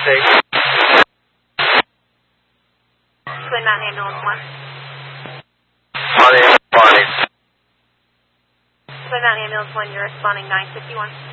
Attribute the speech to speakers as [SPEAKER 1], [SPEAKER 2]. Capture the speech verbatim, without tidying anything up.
[SPEAKER 1] six.
[SPEAKER 2] Twin Mountain Ambulance one.
[SPEAKER 1] On the responding.
[SPEAKER 2] Twin Mountain Ambulance one, you're responding nine fifty-one.